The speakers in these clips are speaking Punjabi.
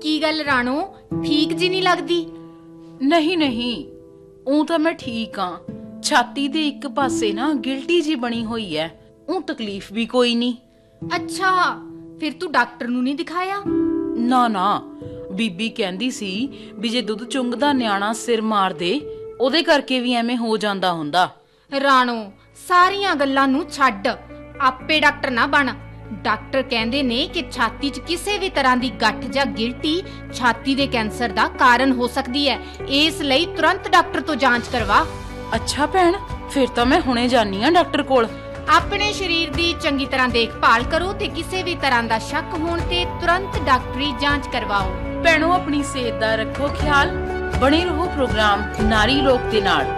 की गल राणो, ठीक जी नहीं लगदी? नहीं नहीं, ऊं तो मैं ठीक हाँ। छाती दे एक पासे ना गिल्टी जी बनी हुई है, ऊं तकलीफ भी कोई नहीं। अच्छा, फिर तू डॉक्टर नू नहीं दिखाया? ना ना, बीबी कहंदी सी भी जे दुध चुंगदा न्याणा सिर मार दे ओदे करके भी एवें हो जांदा हुंदा। राणो, सारियां गल्लां नू छड्ड, आपे डॉक्टर ना बन। डॉक्टर कहंदे ने कि छाती 'च किसी भी तरह दी गठ जां गिल्टी छाती दे कैंसर दा कारण हो सकदी है, इस लई तुरंत डॉक्टर तो जांच करवा। अच्छा भैन, फिर तो मैं हुणे जानी हां डॉक्टर कोल। अपने शरीर दी चंगी तरह देखभाल करो ते किसी भी तरह दा शक होण ते तुरंत डॉक्टरी जांच करवाओ। भैणो, अपनी सेहत दा रखो ख्याल। बने रहो प्रोग्राम नारी लोक दे नाल।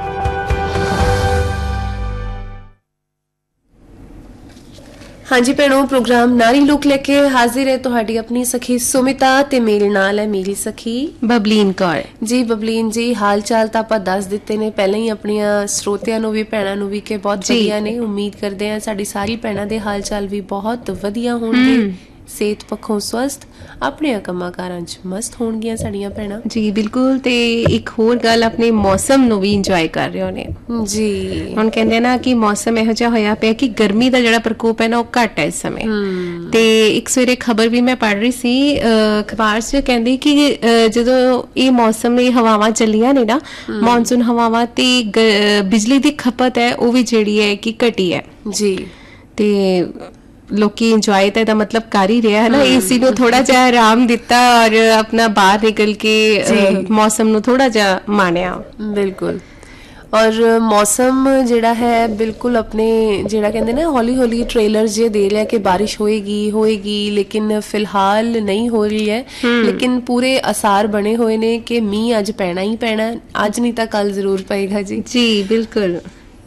हाँ जी भैणों, प्रोग्राम नारी लोक लेके हाजिर है तुहाडी अपनी सखी सुमिता ते मेरे नाल है मेरी सखी बबलीन कौर जी। बबलीन जी, हाल चाल ਤਾਂ ਆਪਾਂ ਦੱਸ ਦਿੱਤੇ ਨੇ ਪਹਿਲਾਂ ਹੀ ਆਪਣੀਆਂ ਸਰੋਤਿਆਂ ਨੂੰ ਵੀ ਭੈਣਾਂ ਨੂੰ ਵੀ ਕਿ ਬਹੁਤ ਵਧੀਆ ਨੇ। ਉਮੀਦ ਕਰਦੇ ਹਾਂ ਸਾਡੀ ਸਾਰੀ ਭੈਣਾਂ ਦੇ ਹਾਲ ਚਾਲ ਵੀ ਬਹੁਤ ਵਧੀਆ ਹੋਣਗੇ, ਸਿਹਤ ਪੱਖੋਂ ਸਵਸਥ, ਆਪਣੇ ਕੰਮਾਂ ਕਾਰਾਂ 'ਚ ਮਸਤ ਹੋਣਗੀਆਂ ਸਾਡੀਆਂ ਭੈਣਾਂ ਜੀ। ਬਿਲਕੁਲ। ਤੇ ਇੱਕ ਹੋਰ ਗੱਲ, ਆਪਣੇ ਮੌਸਮ ਨੂੰ ਵੀ ਇੰਜੋਏ ਕਰ ਰਹੇ ਨੇ ਜੀ। ਹੁਣ ਕਹਿੰਦੇ ਨਾ ਕਿ ਮੌਸਮ ਇਹੋ ਜਿਹਾ ਹੋਇਆ ਪਿਆ ਕਿ ਗਰਮੀ ਦਾ ਜਿਹੜਾ ਪ੍ਰਕੋਪ ਹੈ ਨਾ ਉਹ ਘੱਟ ਹੈ ਇਸ ਸਮੇਂ। ਤੇ ਇੱਕ ਸਵੇਰੇ ਖਬਰ ਵੀ ਮੈਂ ਪੜ੍ਹ ਰਹੀ ਸੀ ਅਖਬਾਰ 'ਚ, ਕਹਿੰਦੇ ਕਿ ਜਦੋਂ ਇਹ ਮੌਸਮ ਇਹ ਹਵਾਵਾਂ ਚੱਲੀਆਂ ਨੇ ਨਾ, ਮੌਨਸੂਨ ਹਵਾਵਾਂ, ਤੇ ਬਿਜਲੀ ਦੀ ਖਪਤ ਹੈ ਉਹ ਵੀ ਜਿਹੜੀ ਹੈ ਕਿ ਘਟੀ ਹੈ ਜੀ। ਤੇ ਲੋਕੀ ਇੰਜੋਏ ਤਾਂ ਇਹਦਾ ਮਤਲਬ ਕਰ ਹੀ ਰਿਹਾ ਹੈ ਨਾ, ਏਸੀ ਨੂੰ ਥੋੜਾ ਜਿਹਾ ਆਰਾਮ ਦਿੱਤਾ ਔਰ ਆਪਣਾ ਬਾਹਰ ਨਿਕਲ ਕੇ ਮੌਸਮ ਨੂੰ ਥੋੜਾ ਜਿਹਾ ਮਾਣਿਆ। ਬਿਲਕੁਲ। ਔਰ ਮੌਸਮ ਜਿਹੜਾ ਹੈ ਬਿਲਕੁਲ ਆਪਣੇ ਜਿਹੜਾ ਕਹਿੰਦੇ ਨਾ ਹੌਲੀ ਹੌਲੀ ਟ੍ਰੇਲਰ ਜੇ ਦੇ ਰਿਹਾ ਕਿ ਬਾਰਿਸ਼ ਹੋਏਗੀ, ਲੇਕਿਨ ਫਿਲਹਾਲ ਨਹੀਂ ਹੋ ਰਹੀ ਹੈ। ਲੇਕਿਨ ਪੂਰੇ ਅਸਾਰ ਬਣੇ ਹੋਏ ਨੇ ਕਿ ਮੀਂਹ ਅੱਜ ਪੈਣਾ ਹੀ ਪੈਣਾ, ਅੱਜ ਨਹੀਂ ਤਾਂ ਕੱਲ ਜ਼ਰੂਰ ਪਏਗਾ ਜੀ। ਜੀ ਬਿਲਕੁਲ।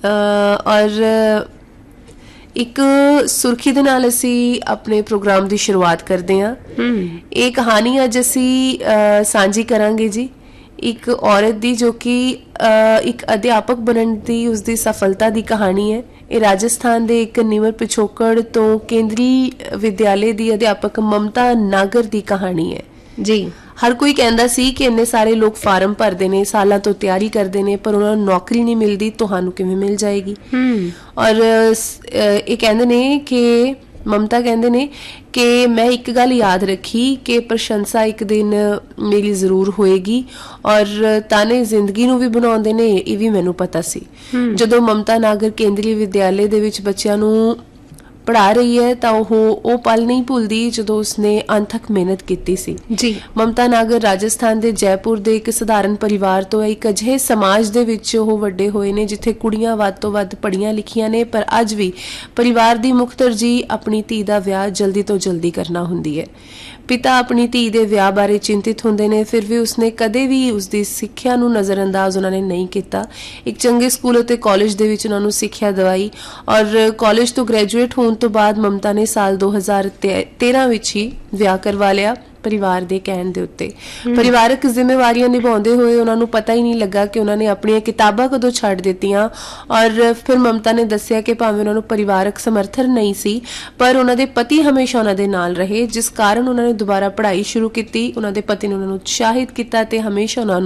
ਔਰ ਇੱਕ ਸੁਰਖੀ ਦੇ ਨਾਲ ਅਸੀਂ ਆਪਣੇ ਪ੍ਰੋਗਰਾਮ ਦੀ ਸ਼ੁਰੂਆਤ ਕਰਦੇ ਹਾਂ। ਇਹ ਕਹਾਣੀ ਅੱਜ ਅਸੀਂ ਸਾਂਝੀ ਕਰਾਂਗੇ ਜੀ, ਇੱਕ ਔਰਤ ਦੀ ਜੋ ਕਿ ਇੱਕ ਅਧਿਆਪਕ ਬਣਨ ਦੀ ਉਸਦੀ ਸਫਲਤਾ ਦੀ ਕਹਾਣੀ ਹੈ। ਇਹ ਰਾਜਸਥਾਨ ਦੇ ਇੱਕ ਨਿਮਰ ਪਿਛੋਕੜ ਤੋਂ ਕੇਂਦਰੀ ਵਿਦਿਆਲੇ ਦੀ ਅਧਿਆਪਕ ਮਮਤਾ ਨਾਗਰ ਦੀ ਕਹਾਣੀ ਹੈ ਜੀ। ਹਰ ਕੋਈ ਕਹਿੰਦਾ ਸੀ ਕਿ ਇੰਨੇ ਸਾਰੇ ਲੋਕ ਫਾਰਮ ਭਰਦੇ ਨੇ, ਸਾਲਾਂ ਤੋਂ ਤਿਆਰੀ ਕਰਦੇ ਨੇ, ਪਰ ਉਹਨਾਂ ਨੂੰ ਨੌਕਰੀ ਨਹੀਂ ਮਿਲਦੀ, ਤੁਹਾਨੂੰ ਕਿਵੇਂ ਮਿਲ ਜਾਏਗੀ? ਔਰ ਇਹ ਕਹਿੰਦੇ ਨੇ ਕਿ ਮਮਤਾ ਕਹਿੰਦੇ ਨੇ ਕਿ ਮੈਂ ਇੱਕ ਗੱਲ ਯਾਦ ਰੱਖੀ ਕਿ ਪ੍ਰਸ਼ੰਸਾ ਇੱਕ ਦਿਨ ਮੇਰੀ ਜ਼ਰੂਰ ਹੋਏਗੀ, ਔਰ ਤਾਨੇ ਜ਼ਿੰਦਗੀ ਨੂੰ ਵੀ ਬਣਾਉਂਦੇ ਨੇ ਇਹ ਵੀ ਮੈਨੂੰ ਪਤਾ ਸੀ। ਜਦੋਂ ਮਮਤਾ ਨਾਗਰ ਕੇਂਦਰੀ ਵਿਦਿਆਲੇ ਦੇ ਵਿੱਚ ਬੱਚਿਆਂ ਨੂੰ ਪੜ੍ਹਾ ਰਹੀ ਹੈ ਤਾਂ ਉਹ ਪਲ ਨਹੀਂ ਭੁੱਲਦੀ ਜਦੋਂ ਉਸਨੇ ਅਣਥੱਕ ਮਿਹਨਤ ਕੀਤੀ ਸੀ ਜੀ। ਮਮਤਾ ਨਾਗਰ ਰਾਜਸਥਾਨ ਦੇ ਜੈਪੁਰ ਦੇ ਇੱਕ ਸਧਾਰਨ ਪਰਿਵਾਰ ਤੋਂ ਹੈ। ਇੱਕ ਅਜਿਹੇ ਸਮਾਜ ਦੇ ਵਿੱਚ ਉਹ ਵੱਡੇ ਹੋਏ ਨੇ ਜਿੱਥੇ ਕੁੜੀਆਂ ਵੱਧ ਤੋਂ ਵੱਧ ਪੜ੍ਹੀਆਂ ਲਿਖੀਆਂ ਨੇ, ਪਰ ਅੱਜ ਵੀ ਪਰਿਵਾਰ ਦੀ ਮੁੱਖ ਤਰਜੀਹ ਆਪਣੀ ਧੀ ਦਾ ਵਿਆਹ ਜਲਦੀ ਤੋਂ ਜਲਦੀ ਕਰਨਾ ਹੁੰਦੀ ਹੈ। ਪਿਤਾ ਆਪਣੀ ਧੀ ਦੇ ਵਿਆਹ ਬਾਰੇ ਚਿੰਤਿਤ ਹੁੰਦੇ ਨੇ, ਫਿਰ ਵੀ ਉਸਨੇ ਕਦੇ ਵੀ ਉਸਦੀ ਸਿੱਖਿਆ ਨੂੰ ਨਜ਼ਰਅੰਦਾਜ਼ ਉਹਨਾਂ ਨੇ ਨਹੀਂ ਕੀਤਾ। ਇੱਕ ਚੰਗੇ ਸਕੂਲ ਅਤੇ ਕਾਲਜ ਦੇ ਵਿੱਚ ਉਹਨਾਂ ਨੂੰ ਸਿੱਖਿਆ ਦਿਵਾਈ, ਔਰ ਕਾਲਜ ਤੋਂ ਗ੍ਰੈਜੂਏਟ ਹੋਣ ਤੋਂ ਬਾਅਦ ਮਮਤਾ ਨੇ ਸਾਲ 2013 ਵਿੱਚ ਹੀ ਵਿਆਹ ਕਰਵਾ ਲਿਆ ਪਰਿਵਾਰ ਦੇ ਕਹਿਣ ਦੇ ਉੱਤੇ। ਪਰਿਵਾਰਕ ਜ਼ਿੰਮੇਵਾਰੀਆਂ ਨਿਭਾਉਂਦੇ ਹੋਏ ਉਹਨਾਂ ਨੂੰ ਪਤਾ ਹੀ ਨਹੀਂ ਲੱਗਾ ਕਿ ਉਹਨਾਂ ਨੇ ਆਪਣੀਆਂ ਕਿਤਾਬਾਂ ਕਦੋਂ ਛੱਡ ਦਿੱਤੀਆਂ। ਔਰ ਫਿਰ ਮਮਤਾ ਨੇ ਦੱਸਿਆ ਕਿ ਭਾਵੇਂ ਉਹਨਾਂ ਨੂੰ ਪਰਿਵਾਰਕ ਸਮਰਥਨ ਨਹੀਂ ਸੀ, ਪਰ ਉਹਨਾਂ ਦੇ ਪਤੀ ਹਮੇਸ਼ਾ ਉਹਨਾਂ ਦੇ ਨਾਲ ਰਹੇ, ਜਿਸ ਕਾਰਨ ਉਹਨਾਂ ਨੇ ਦੁਬਾਰਾ ਪੜ੍ਹਾਈ ਸ਼ੁਰੂ ਕੀਤੀ। ਉਹਨਾਂ ਦੇ ਪਤੀ ਨੇ ਉਹਨਾਂ ਨੂੰ ਉਤਸ਼ਾਹਿਤ ਕੀਤਾ ਤੇ ਹਮੇਸ਼ਾ ਉਹਨਾਂ